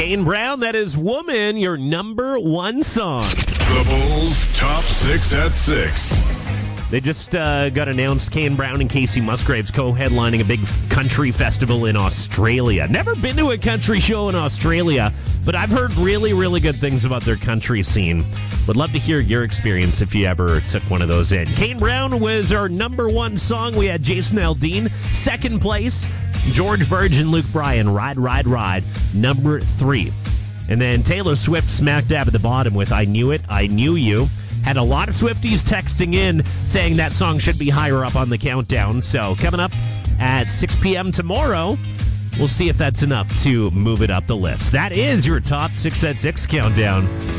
Kane Brown, that is Woman, your number one song. The Bulls' Top 6 at 6. They just got announced, Kane Brown and Casey Musgraves co-headlining a big country festival in Australia. Never been to a country show in Australia, but I've heard really, really good things about their country scene. Would love to hear your experience if you ever took one of those in. Kane Brown was our number one song. We had Jason Aldean, second place. George Burge and Luke Bryan, Ride, Ride, Ride, number 3. And then Taylor Swift smack dab at the bottom with I Knew It, I Knew You. Had a lot of Swifties texting in saying that song should be higher up on the countdown. So coming up at 6 p.m. tomorrow, we'll see if that's enough to move it up the list. That is your Top 6 at 6 countdown.